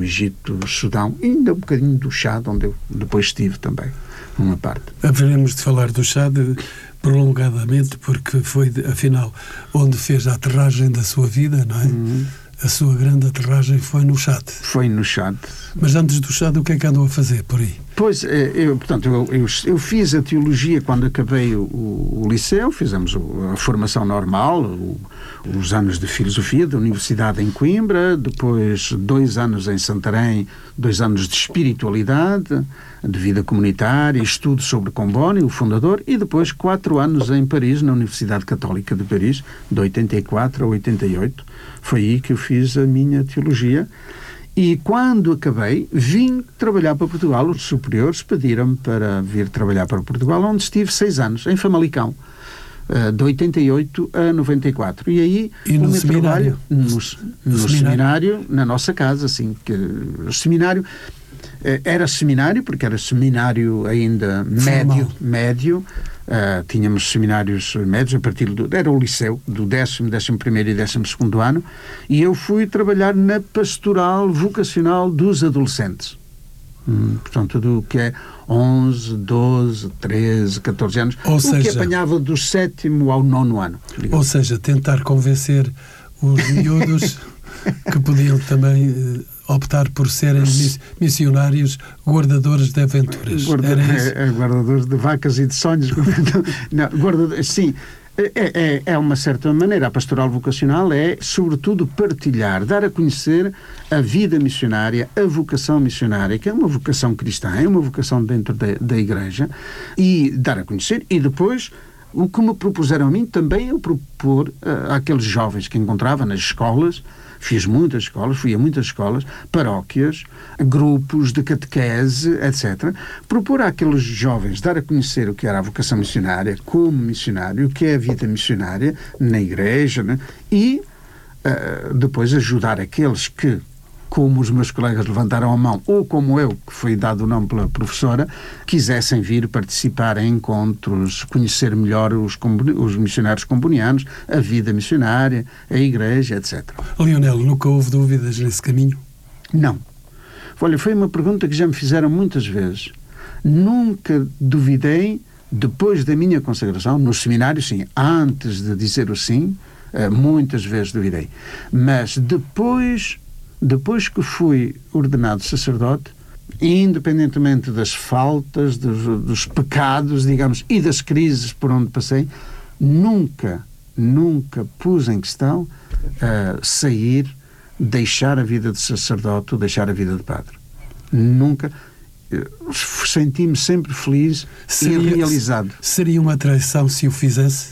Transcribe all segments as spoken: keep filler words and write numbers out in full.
Egito, Sudão, e ainda um bocadinho do Chad, onde eu depois estive também, uma parte. Haveremos de falar do Chad prolongadamente, porque foi, afinal, onde fez a aterragem da sua vida, não é? Uhum. A sua grande aterragem foi no Chad. Foi no Chad. Mas antes do Chad, o que é que andou a fazer por aí? Pois, eu, portanto, eu, eu, eu fiz a teologia quando acabei o, o, o liceu, fizemos a formação normal, o, os anos de filosofia da Universidade em Coimbra, depois dois anos em Santarém, dois anos de espiritualidade, de vida comunitária, estudo sobre Comboni, o fundador, e depois quatro anos em Paris, na Universidade Católica de Paris, de oitenta e quatro a oitenta e oito. Foi aí que eu fiz a minha teologia. E quando acabei, vim trabalhar para Portugal. Os superiores pediram-me para vir trabalhar para Portugal, onde estive seis anos, em Famalicão, de oitenta e oito a noventa e quatro. E aí, e no o meu seminário? trabalho, no, no, no seminário? seminário, na nossa casa, assim, que o seminário era seminário, porque era seminário ainda médio, médio. Uh, tínhamos seminários médios a partir do... Era o liceu, do décimo, décimo primeiro e décimo segundo ano, e eu fui trabalhar na pastoral vocacional dos adolescentes. Hum, portanto, do que é onze, doze, treze, catorze anos. Ou o seja, que apanhava do sétimo ao nono ano. Digamos. Ou seja, tentar convencer os miúdos que podiam também... Uh, optar por serem missionários guardadores de aventuras. Guarda, é, é, guardadores de vacas e de sonhos. Não, guardadores, sim, é, é, é uma certa maneira. A pastoral vocacional é, sobretudo, partilhar, dar a conhecer a vida missionária, a vocação missionária, que é uma vocação cristã, é uma vocação dentro da, da Igreja, e dar a conhecer, e depois... O que me propuseram a mim também é propor uh, àqueles jovens que encontrava nas escolas, fiz muitas escolas, fui a muitas escolas, paróquias, grupos de catequese, etcétera. Propor àqueles jovens dar a conhecer o que era a vocação missionária, como missionário, o que é a vida missionária na Igreja, né? E uh, depois ajudar aqueles que, como os meus colegas levantaram a mão, ou como eu, que foi dado o nome pela professora, quisessem vir participar em encontros, conhecer melhor os, os missionários combonianos, a vida missionária, a Igreja, etcétera. Leonel, nunca houve dúvidas nesse caminho? Não. Olha, foi uma pergunta que já me fizeram muitas vezes. Nunca duvidei, depois da minha consagração, no seminário, sim, antes de dizer o sim, muitas vezes duvidei. Mas depois... Depois que fui ordenado sacerdote, independentemente das faltas, dos, dos pecados, digamos, e das crises por onde passei, nunca, nunca pus em questão uh, sair, deixar a vida de sacerdote ou deixar a vida de padre. Nunca. Uh, senti-me sempre feliz seria, e realizado. Seria uma traição se o fizesse?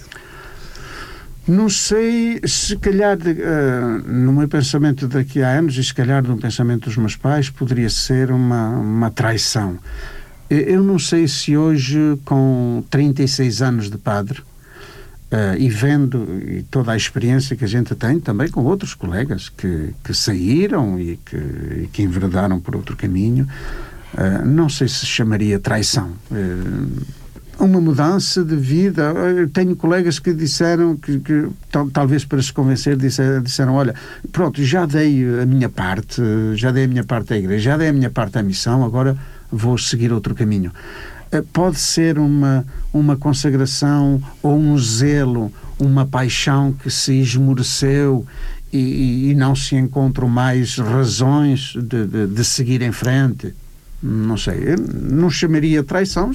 Não sei, se calhar uh, no meu pensamento daqui a anos, e se calhar no pensamento dos meus pais, poderia ser uma, uma traição. Eu não sei se hoje, com trinta e seis anos de padre, uh, e vendo e toda a experiência que a gente tem, também com outros colegas que, que saíram e que, e que enveredaram por outro caminho, uh, não sei se chamaria traição. Uh, uma mudança de vida. Eu tenho colegas que disseram que, que tal, talvez para se convencer disseram, disseram, olha, pronto, já dei a minha parte, já dei a minha parte à Igreja, já dei a minha parte à missão, agora vou seguir outro caminho. Pode ser uma, uma consagração ou um zelo, uma paixão que se esmoreceu e, e não se encontram mais razões de, de, de seguir em frente. Não sei, eu não chamaria traição,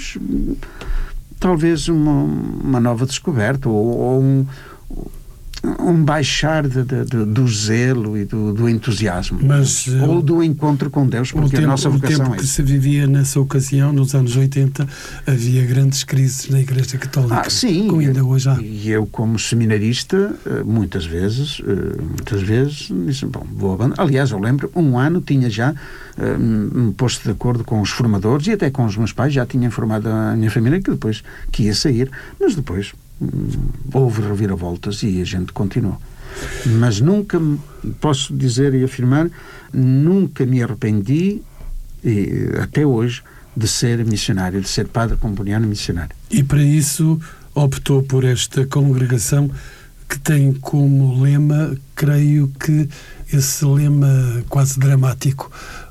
talvez uma, uma nova descoberta ou, ou um, um baixar de, de, de, do zelo e do, do entusiasmo. Mas, ou uh, do encontro com Deus, porque tempo, a nossa vocação o tempo é que se vivia nessa ocasião, nos anos oitenta, havia grandes crises na Igreja Católica. Ah, sim. Como ainda hoje há. E eu, como seminarista, muitas vezes, muitas vezes, disse, bom, vou abandonar. Aliás, eu lembro, um ano tinha já me posto de acordo com os formadores e até com os meus pais, já tinha informado a minha família que depois que ia sair, mas depois houve reviravoltas e a gente continuou. Mas nunca, posso dizer e afirmar, nunca me arrependi, e, até hoje, de ser missionário, de ser padre comboniano missionário. E para isso optou por esta congregação que tem como lema, creio que esse lema quase dramático,